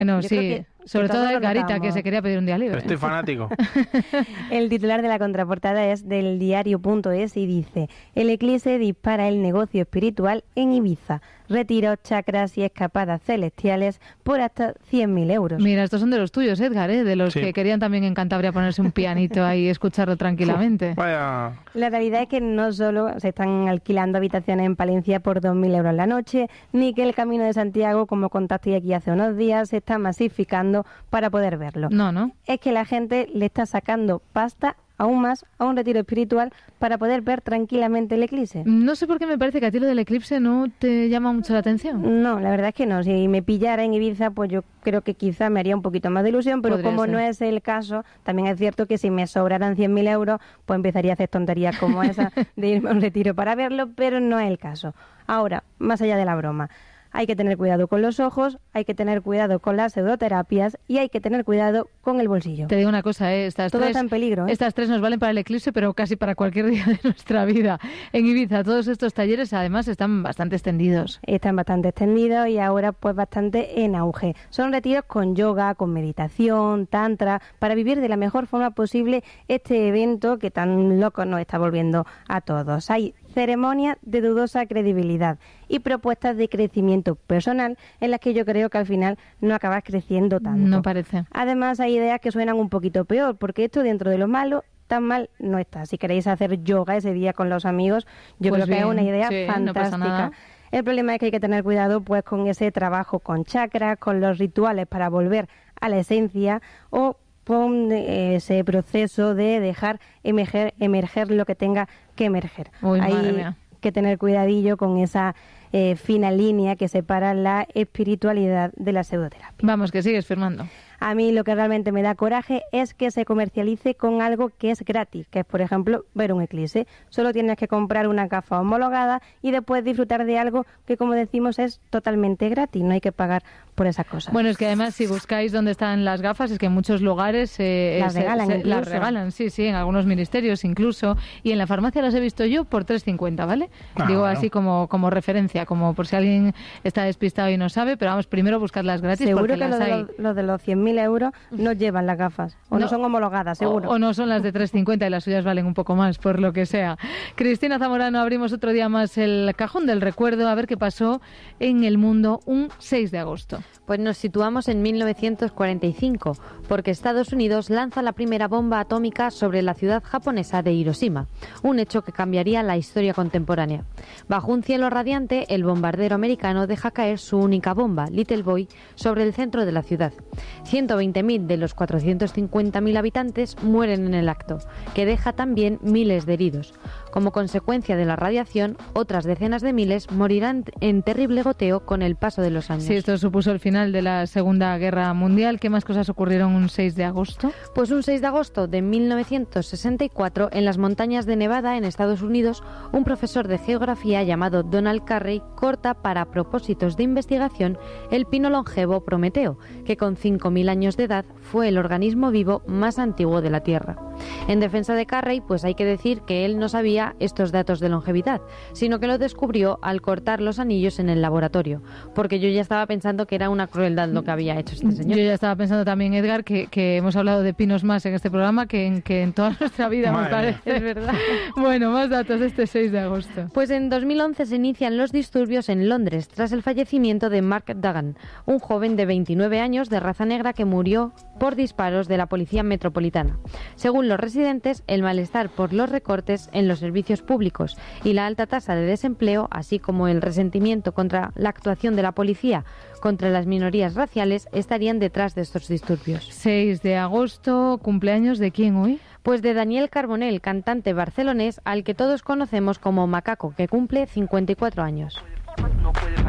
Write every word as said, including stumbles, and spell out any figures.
No, Yo sí, creo que, sobre que todo todos lo Edgarita, notamos. que se quería pedir un día libre. Estoy fanático. El titular de la contraportada es del diario punto es y dice: el eclipse dispara el negocio espiritual en Ibiza. Retiros, chakras y escapadas celestiales por hasta cien mil euros. Mira, estos son de los tuyos, Edgar, ¿eh? De los Sí. que querían también en Cantabria ponerse un pianito ahí y escucharlo tranquilamente. Vaya. La realidad es que no solo se están alquilando habitaciones en Palencia por dos mil euros la noche, ni que el Camino de Santiago, como contaste aquí hace unos días, se está masificando para poder verlo. No, ¿no? Es que la gente le está sacando pasta aún más a un retiro espiritual para poder ver tranquilamente el eclipse. No sé por qué me parece que a ti lo del eclipse no te llama mucho la atención. No, la verdad es que no. Si me pillara en Ibiza, pues yo creo que quizá me haría un poquito más de ilusión, pero Podría como ser. no es el caso, también es cierto que si me sobraran cien mil euros, pues empezaría a hacer tonterías como esa de irme a un retiro para verlo, pero no es el caso. Ahora, más allá de la broma, hay que tener cuidado con los ojos, hay que tener cuidado con las pseudoterapias y hay que tener cuidado con el bolsillo. Te digo una cosa, ¿eh? Estas Todo tres, está en peligro, ¿eh? Estas tres nos valen para el eclipse, pero casi para cualquier día de nuestra vida. En Ibiza, todos estos talleres además están bastante extendidos. Están bastante extendidos y ahora pues bastante en auge. Son retiros con yoga, con meditación, tantra, para vivir de la mejor forma posible este evento que tan loco nos está volviendo a todos. Hay ceremonias de dudosa credibilidad y propuestas de crecimiento personal en las que yo creo que al final no acabas creciendo tanto. No parece. Además hay ideas que suenan un poquito peor, porque esto dentro de lo malo tan mal no está. Si queréis hacer yoga ese día con los amigos, yo Pues creo que bien, es una idea sí, no pasa fantástica. nada. El problema es que hay que tener cuidado pues con ese trabajo con chakras, con los rituales para volver a la esencia o con eh, ese proceso de dejar emerger, emerger lo que tenga que emerger. Uy, hay madre mía. que tener cuidadillo con esa eh, fina línea que separa la espiritualidad de la pseudoterapia. Vamos, que sigues firmando. A mí lo que realmente me da coraje es que se comercialice con algo que es gratis, que es, por ejemplo, ver un eclipse. Solo tienes que comprar una gafa homologada y después disfrutar de algo que, como decimos, es totalmente gratis. No hay que pagar por esas cosas. Bueno, es que además si buscáis dónde están las gafas, es que en muchos lugares eh, Las se- regalan se- incluso. las regalan, sí, sí, en algunos ministerios incluso. Y en la farmacia las he visto yo por tres cincuenta, ¿vale? Ah, Digo bueno. así como, como referencia, como por si alguien está despistado y no sabe, pero vamos, primero buscarlas gratis Seguro porque que las los de hay. los, los de los cien mil euros no llevan las gafas o no, No. son homologadas, seguro. O, o no son las de tres cincuenta y las suyas valen un poco más, por lo que sea. Cristina Zamorano, abrimos otro día más el cajón del recuerdo, a ver qué pasó en el mundo un seis de agosto. Pues nos situamos en mil novecientos cuarenta y cinco, porque Estados Unidos lanza la primera bomba atómica sobre la ciudad japonesa de Hiroshima, un hecho que cambiaría la historia contemporánea. Bajo un cielo radiante, el bombardero americano deja caer su única bomba, Little Boy, sobre el centro de la ciudad. ciento veinte mil de los cuatrocientos cincuenta mil habitantes mueren en el acto, que deja también miles de heridos. Como consecuencia de la radiación, otras decenas de miles morirán en terrible goteo con el paso de los años. Sí, esto supuso el final de la Segunda Guerra Mundial. ¿Qué más cosas ocurrieron un seis de agosto? Pues un seis de agosto de mil novecientos sesenta y cuatro, en las montañas de Nevada, en Estados Unidos, un profesor de geografía llamado Donald Carey corta para propósitos de investigación el pino longevo Prometeo, que con cinco mil años de edad fue el organismo vivo más antiguo de la Tierra. En defensa de Carey, pues hay que decir que él no sabía estos datos de longevidad, sino que lo descubrió al cortar los anillos en el laboratorio, porque yo ya estaba pensando que era una crueldad lo que había hecho este señor. Yo ya estaba pensando también, Edgar, que, que hemos hablado de pinos más en este programa que en, que en toda nuestra vida, me Madre parece. mía. Es verdad. Bueno, más datos de este seis de agosto. Pues en dos mil once se inician los disturbios en Londres tras el fallecimiento de Mark Duggan, un joven de veintinueve años de raza negra que murió por disparos de la policía metropolitana. Según los residentes, el malestar por los recortes en los servicios públicos y la alta tasa de desempleo, así como el resentimiento contra la actuación de la policía contra las minorías raciales, estarían detrás de estos disturbios. seis de agosto, ¿cumpleaños de quién hoy? Pues de Daniel Carbonell, cantante barcelonés al que todos conocemos como Macaco, que cumple cincuenta y cuatro años. No puede